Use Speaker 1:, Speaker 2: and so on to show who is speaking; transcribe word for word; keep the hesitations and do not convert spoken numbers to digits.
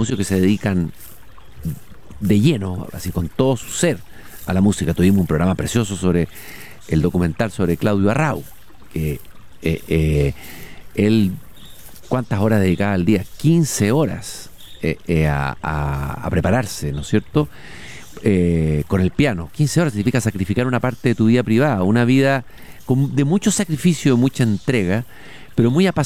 Speaker 1: músicos que se dedican de lleno, así con todo su ser, a la música. Tuvimos un programa precioso sobre el documental sobre Claudio Arrau, que eh, eh, él, ¿cuántas horas dedicaba al día? quince horas eh, eh, a, a, a prepararse, ¿no es cierto? Eh, con el piano. quince horas significa sacrificar una parte de tu vida privada, una vida con, de mucho sacrificio, mucha entrega, pero muy apasionada